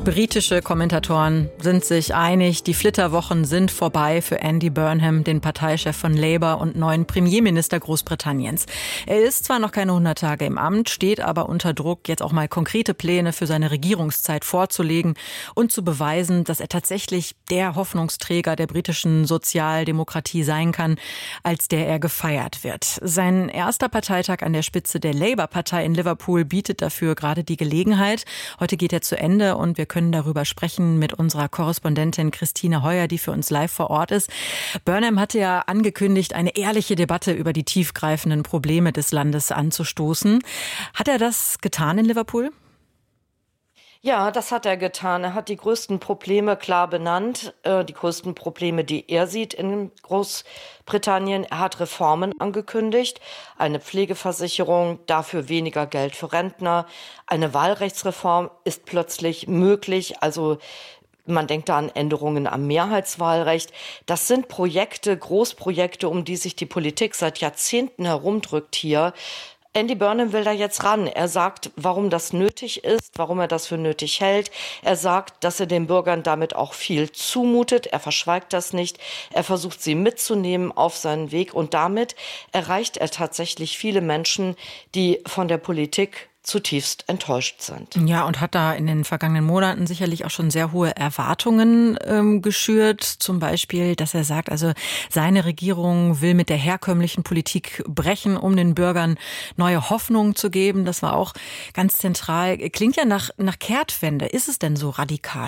Britische Kommentatoren sind sich einig, die Flitterwochen sind vorbei für Andy Burnham, den Parteichef von Labour und neuen Premierminister Großbritanniens. Er ist zwar noch keine 100 Tage im Amt, steht aber unter Druck, jetzt auch mal konkrete Pläne für seine Regierungszeit vorzulegen und zu beweisen, dass er tatsächlich der Hoffnungsträger der britischen Sozialdemokratie sein kann, als der er gefeiert wird. Sein erster Parteitag an der Spitze der Labour-Partei in Liverpool bietet dafür gerade die Gelegenheit. Heute geht er zu Ende und wir können darüber sprechen mit unserer Korrespondentin Christine Heuer, die für uns live vor Ort ist. Burnham hatte ja angekündigt, eine ehrliche Debatte über die tiefgreifenden Probleme des Landes anzustoßen. Hat er das getan in Liverpool? Ja, das hat er getan. Er hat die größten Probleme klar benannt, die größten Probleme, die er sieht in Großbritannien. Er hat Reformen angekündigt, eine Pflegeversicherung, dafür weniger Geld für Rentner. Eine Wahlrechtsreform ist plötzlich möglich, also man denkt da an Änderungen am Mehrheitswahlrecht. Das sind Projekte, Großprojekte, um die sich die Politik seit Jahrzehnten herumdrückt hier. Andy Burnham will da jetzt ran. Er sagt, warum das nötig ist, warum er das für nötig hält. Er sagt, dass er den Bürgern damit auch viel zumutet. Er verschweigt das nicht. Er versucht, sie mitzunehmen auf seinen Weg. Und damit erreicht er tatsächlich viele Menschen, die von der Politik zutiefst enttäuscht sind. Ja, und hat da in den vergangenen Monaten sicherlich auch schon sehr hohe Erwartungen geschürt. Zum Beispiel, dass er sagt, also seine Regierung will mit der herkömmlichen Politik brechen, um den Bürgern neue Hoffnung zu geben. Das war auch ganz zentral. Klingt ja nach Kehrtwende. Ist es denn so radikal?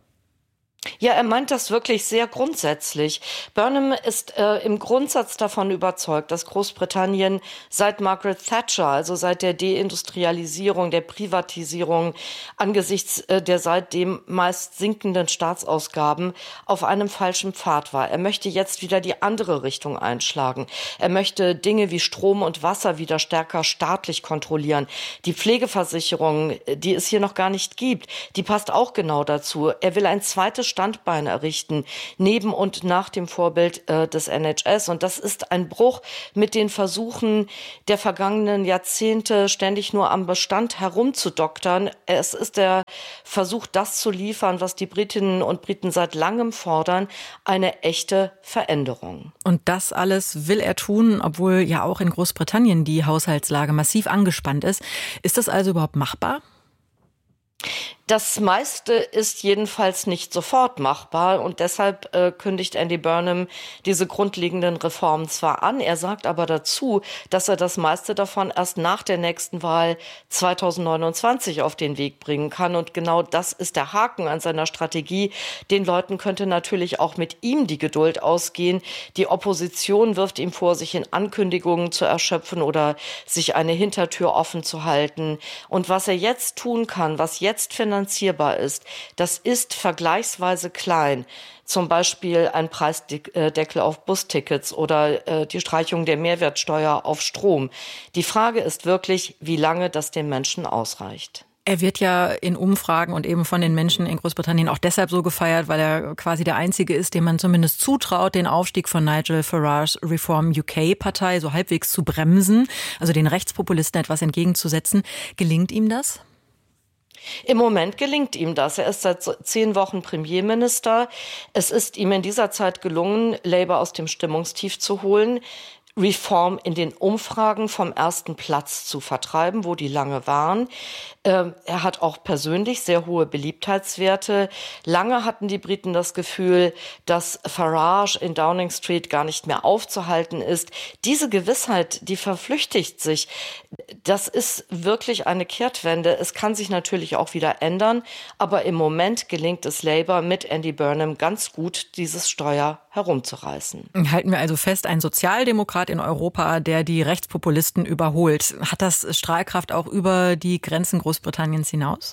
Ja, er meint das wirklich sehr grundsätzlich. Burnham ist im Grundsatz davon überzeugt, dass Großbritannien seit Margaret Thatcher, also seit der Deindustrialisierung, der Privatisierung, angesichts der seitdem meist sinkenden Staatsausgaben auf einem falschen Pfad war. Er möchte jetzt wieder die andere Richtung einschlagen. Er möchte Dinge wie Strom und Wasser wieder stärker staatlich kontrollieren. Die Pflegeversicherung, die es hier noch gar nicht gibt, die passt auch genau dazu. Er will ein zweites Standbein errichten, neben und nach dem Vorbild des NHS. Und das ist ein Bruch mit den Versuchen der vergangenen Jahrzehnte, ständig nur am Bestand herumzudoktern. Es ist der Versuch, das zu liefern, was die Britinnen und Briten seit langem fordern, eine echte Veränderung. Und das alles will er tun, obwohl ja auch in Großbritannien die Haushaltslage massiv angespannt ist. Ist das also überhaupt machbar? Das meiste ist jedenfalls nicht sofort machbar und deshalb kündigt Andy Burnham diese grundlegenden Reformen zwar an, er sagt aber dazu, dass er das meiste davon erst nach der nächsten Wahl 2029 auf den Weg bringen kann und genau das ist der Haken an seiner Strategie. Den Leuten könnte natürlich auch mit ihm die Geduld ausgehen. Die Opposition wirft ihm vor, sich in Ankündigungen zu erschöpfen oder sich eine Hintertür offen zu halten. Und was er jetzt tun kann, was jetzt finanzierbar ist, das ist vergleichsweise klein. Zum Beispiel ein Preisdeckel auf Bustickets oder die Streichung der Mehrwertsteuer auf Strom. Die Frage ist wirklich, wie lange das den Menschen ausreicht. Er wird ja in Umfragen und eben von den Menschen in Großbritannien auch deshalb so gefeiert, weil er quasi der Einzige ist, dem man zumindest zutraut, den Aufstieg von Nigel Farage's Reform UK-Partei so halbwegs zu bremsen, also den Rechtspopulisten etwas entgegenzusetzen. Gelingt ihm das? Im Moment gelingt ihm das. Er ist seit 10 Wochen Premierminister. Es ist ihm in dieser Zeit gelungen, Labour aus dem Stimmungstief zu holen, Reform in den Umfragen vom ersten Platz zu vertreiben, wo die lange waren. Er hat auch persönlich sehr hohe Beliebtheitswerte. Lange hatten die Briten das Gefühl, dass Farage in Downing Street gar nicht mehr aufzuhalten ist. Diese Gewissheit, die verflüchtigt sich. Das ist wirklich eine Kehrtwende. Es kann sich natürlich auch wieder ändern, aber im Moment gelingt es Labour mit Andy Burnham ganz gut, dieses Steuer herumzureißen. Halten wir also fest, ein Sozialdemokrat in Europa, der die Rechtspopulisten überholt. Hat das Strahlkraft auch über die Grenzen Großbritanniens hinaus?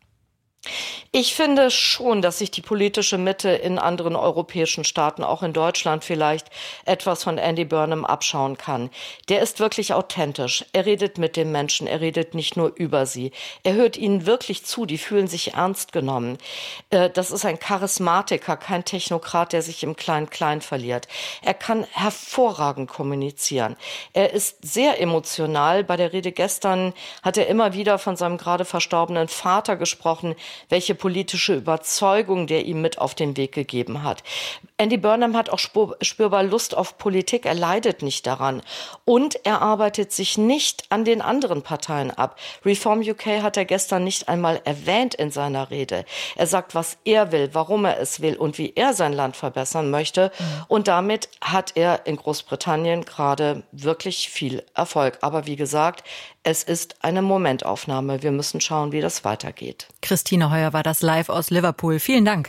Ich finde schon, dass sich die politische Mitte in anderen europäischen Staaten, auch in Deutschland vielleicht, etwas von Andy Burnham abschauen kann. Der ist wirklich authentisch. Er redet mit den Menschen, er redet nicht nur über sie. Er hört ihnen wirklich zu, die fühlen sich ernst genommen. Das ist ein Charismatiker, kein Technokrat, der sich im Klein-Klein verliert. Er kann hervorragend kommunizieren. Er ist sehr emotional. Bei der Rede gestern hat er immer wieder von seinem gerade verstorbenen Vater gesprochen, welche politische Überzeugung der ihm mit auf den Weg gegeben hat. Andy Burnham hat auch spürbar Lust auf Politik, er leidet nicht daran. Und er arbeitet sich nicht an den anderen Parteien ab. Reform UK hat er gestern nicht einmal erwähnt in seiner Rede. Er sagt, was er will, warum er es will und wie er sein Land verbessern möchte. Und damit hat er in Großbritannien gerade wirklich viel Erfolg. Aber wie gesagt, es ist eine Momentaufnahme. Wir müssen schauen, wie das weitergeht. Christine Heuer war das live aus Liverpool. Vielen Dank.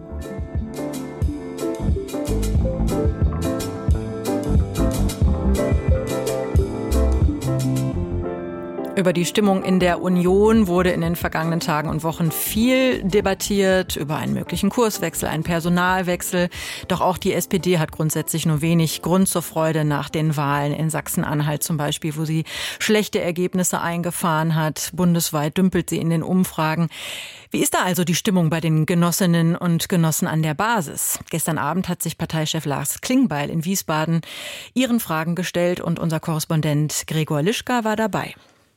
Über die Stimmung in der Union wurde in den vergangenen Tagen und Wochen viel debattiert, über einen möglichen Kurswechsel, einen Personalwechsel. Doch auch die SPD hat grundsätzlich nur wenig Grund zur Freude nach den Wahlen in Sachsen-Anhalt zum Beispiel, wo sie schlechte Ergebnisse eingefahren hat. Bundesweit dümpelt sie in den Umfragen. Wie ist da also die Stimmung bei den Genossinnen und Genossen an der Basis? Gestern Abend hat sich Parteichef Lars Klingbeil in Wiesbaden ihren Fragen gestellt und unser Korrespondent Gregor Lischka war dabei.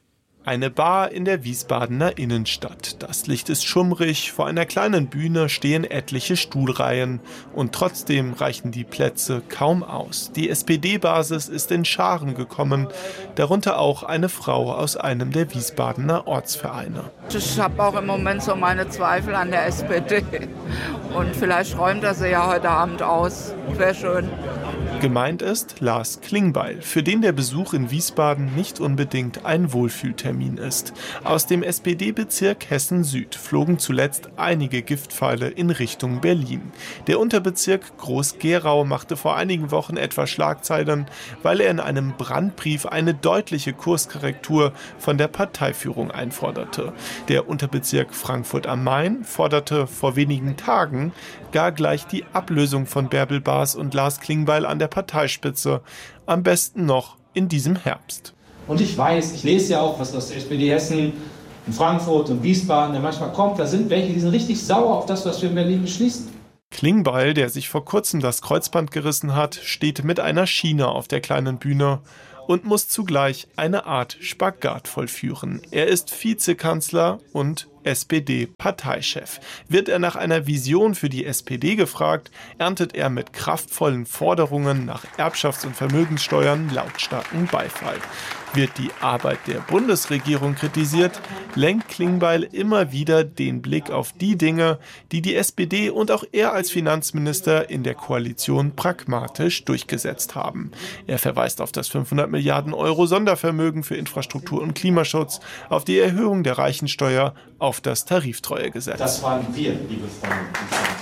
Eine Bar in der Wiesbadener Innenstadt. Das Licht ist schummrig, vor einer kleinen Bühne stehen etliche Stuhlreihen und trotzdem reichen die Plätze kaum aus. Die SPD-Basis ist in Scharen gekommen, darunter auch eine Frau aus einem der Wiesbadener Ortsvereine. Ich habe auch im Moment so meine Zweifel an der SPD und vielleicht räumt er sie ja heute Abend aus. Wäre schön. Gemeint ist Lars Klingbeil, für den der Besuch in Wiesbaden nicht unbedingt ein Wohlfühltermin ist. Aus dem SPD-Bezirk Hessen-Süd flogen zuletzt einige Giftpfeile in Richtung Berlin. Der Unterbezirk Groß-Gerau machte vor einigen Wochen etwa Schlagzeilen, weil er in einem Brandbrief eine deutliche Kurskorrektur von der Parteiführung einforderte. Der Unterbezirk Frankfurt am Main forderte vor wenigen Tagen gar gleich die Ablösung von Bärbel Baas und Lars Klingbeil an der Parteispitze, am besten noch in diesem Herbst. Und ich weiß, ich lese ja auch, was aus der SPD Hessen, in Frankfurt und Wiesbaden, der manchmal kommt, da sind welche, die sind richtig sauer auf das, was wir in Berlin beschließen. Klingbeil, der sich vor kurzem das Kreuzband gerissen hat, steht mit einer Schiene auf der kleinen Bühne und muss zugleich eine Art Spagat vollführen. Er ist Vizekanzler und SPD-Parteichef. Wird er nach einer Vision für die SPD gefragt, erntet er mit kraftvollen Forderungen nach Erbschafts- und Vermögenssteuern lautstarken Beifall. Wird die Arbeit der Bundesregierung kritisiert, lenkt Klingbeil immer wieder den Blick auf die Dinge, die die SPD und auch er als Finanzminister in der Koalition pragmatisch durchgesetzt haben. Er verweist auf das 500 Milliarden Euro Sondervermögen für Infrastruktur und Klimaschutz, auf die Erhöhung der Reichensteuer, auf das Tariftreuegesetz. Das waren wir, liebe Freunde und Freunde.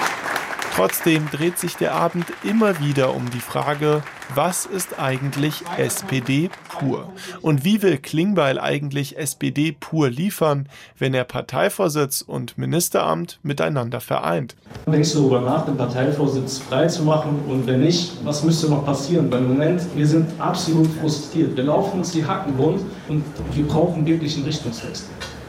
Trotzdem dreht sich der Abend immer wieder um die Frage, was ist eigentlich SPD pur? Und wie will Klingbeil eigentlich SPD pur liefern, wenn er Parteivorsitz und Ministeramt miteinander vereint? Denkst du darüber nach, den Parteivorsitz frei zu machen? Und wenn nicht, was müsste noch passieren? Weil im Moment, wir sind absolut frustriert. Wir laufen uns die Hacken wund und wir brauchen wirklich einen Richtungswechsel.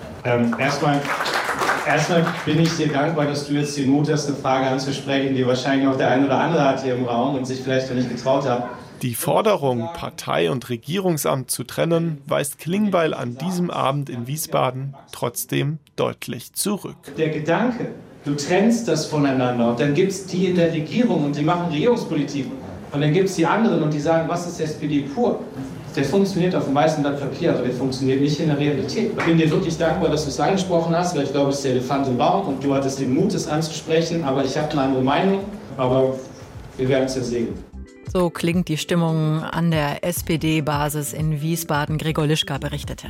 Erstmal bin ich dir dankbar, dass du jetzt den Mut hast, eine Frage anzusprechen, die wahrscheinlich auch der eine oder andere hat hier im Raum und sich vielleicht noch nicht getraut hat. Die Forderung, Partei und Regierungsamt zu trennen, weist Klingbeil an diesem Abend in Wiesbaden trotzdem deutlich zurück. Der Gedanke, du trennst das voneinander und dann gibt es die in der Regierung und die machen Regierungspolitik und dann gibt es die anderen und die sagen, was ist SPD pur? Der funktioniert auf dem weißen Blatt Papier, aber der funktioniert nicht in der Realität. Ich bin dir wirklich dankbar, dass du es angesprochen hast, weil ich glaube, es ist der Elefant im Raum und du hattest den Mut, es anzusprechen, aber ich habe eine andere Meinung, aber wir werden es ja sehen. So klingt die Stimmung an der SPD-Basis in Wiesbaden. Gregor Lischka berichtete.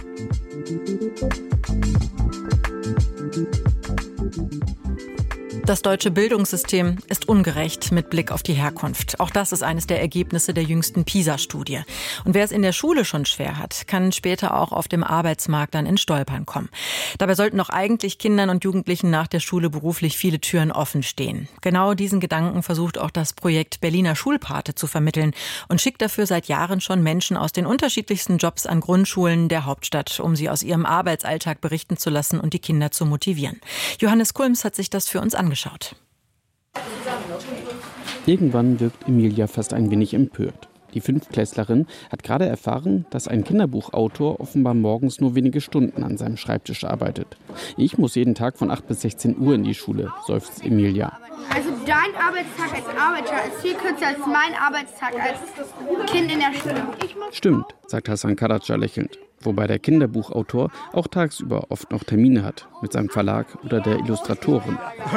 Das deutsche Bildungssystem ist ungerecht mit Blick auf die Herkunft. Auch das ist eines der Ergebnisse der jüngsten PISA-Studie. Und wer es in der Schule schon schwer hat, kann später auch auf dem Arbeitsmarkt dann ins Stolpern kommen. Dabei sollten doch eigentlich Kindern und Jugendlichen nach der Schule beruflich viele Türen offen stehen. Genau diesen Gedanken versucht auch das Projekt Berliner Schulpate zu vermitteln und schickt dafür seit Jahren schon Menschen aus den unterschiedlichsten Jobs an Grundschulen der Hauptstadt, um sie aus ihrem Arbeitsalltag berichten zu lassen und die Kinder zu motivieren. Johannes Kulms hat sich das für uns angeschaut. Irgendwann wirkt Emilia fast ein wenig empört. Die Fünftklässlerin hat gerade erfahren, dass ein Kinderbuchautor offenbar morgens nur wenige Stunden an seinem Schreibtisch arbeitet. Ich muss jeden Tag von 8 bis 16 Uhr in die Schule, seufzt Emilia. Also dein Arbeitstag als Arbeiter ist viel kürzer als mein Arbeitstag als Kind in der Schule. Stimmt, sagt Hasan Karaca lächelnd. Wobei der Kinderbuchautor auch tagsüber oft noch Termine hat mit seinem Verlag oder der Illustratorin.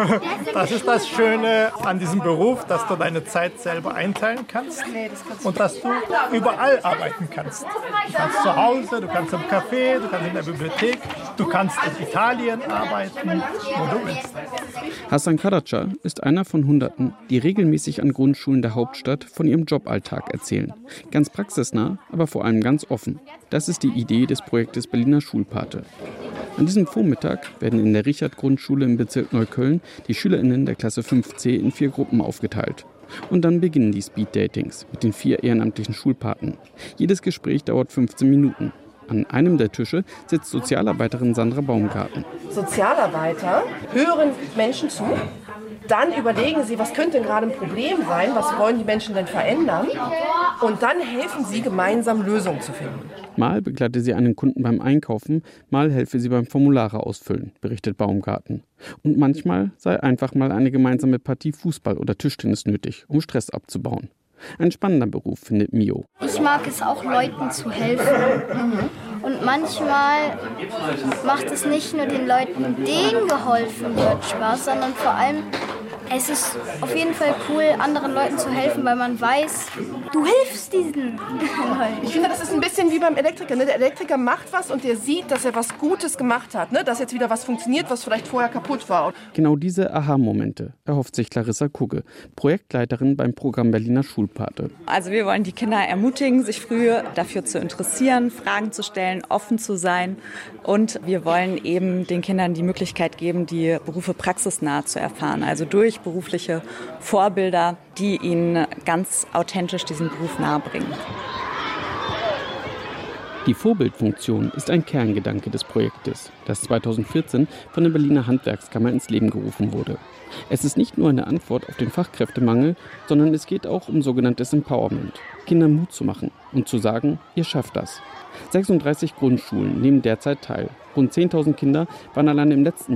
Das ist das Schöne an diesem Beruf, dass du deine Zeit selber einteilen kannst und dass du überall arbeiten kannst. Du kannst zu Hause, du kannst im Café, du kannst in der Bibliothek, du kannst in Italien arbeiten, wo du willst. Hasan Karaca ist einer von Hunderten, die regelmäßig an Grundschulen der Hauptstadt von ihrem Joballtag erzählen. Ganz praxisnah, aber vor allem ganz offen. Das ist die Idee des Projektes Berliner Schulpate. An diesem Vormittag werden in der Richard-Grundschule im Bezirk Neukölln die SchülerInnen der Klasse 5c in 4 Gruppen aufgeteilt. Und dann beginnen die Speed-Datings mit den 4 ehrenamtlichen Schulpaten. Jedes Gespräch dauert 15 Minuten. An einem der Tische sitzt Sozialarbeiterin Sandra Baumgarten. Sozialarbeiter hören Menschen zu, dann überlegen sie, was könnte denn gerade ein Problem sein, was wollen die Menschen denn verändern und dann helfen sie gemeinsam Lösungen zu finden. Mal begleite sie einen Kunden beim Einkaufen, mal helfe sie beim Formulare ausfüllen, berichtet Baumgarten. Und manchmal sei einfach mal eine gemeinsame Partie Fußball oder Tischtennis nötig, um Stress abzubauen. Ein spannender Beruf, findet Mio. Ich mag es auch, Leuten zu helfen. Und manchmal macht es nicht nur den Leuten, denen geholfen wird, Spaß, sondern vor allem, es ist auf jeden Fall cool, anderen Leuten zu helfen, weil man weiß, du hilfst diesen Leuten. Ich finde, das ist ein bisschen wie beim Elektriker. Ne? Der Elektriker macht was und der sieht, dass er was Gutes gemacht hat. Ne? Dass jetzt wieder was funktioniert, was vielleicht vorher kaputt war. Genau diese Aha-Momente erhofft sich Clarissa Kugge, Projektleiterin beim Programm Berliner Schulpate. Also wir wollen die Kinder ermutigen, sich früh dafür zu interessieren, Fragen zu stellen, offen zu sein. Und wir wollen eben den Kindern die Möglichkeit geben, die Berufe praxisnah zu erfahren. Also durch berufliche Vorbilder, die ihnen ganz authentisch diesen Beruf nahebringen. Die Vorbildfunktion ist ein Kerngedanke des Projektes, das 2014 von der Berliner Handwerkskammer ins Leben gerufen wurde. Es ist nicht nur eine Antwort auf den Fachkräftemangel, sondern es geht auch um sogenanntes Empowerment. Kindern Mut zu machen und zu sagen, ihr schafft das. 36 Grundschulen nehmen derzeit teil. Rund 10.000 Kinder waren allein im letzten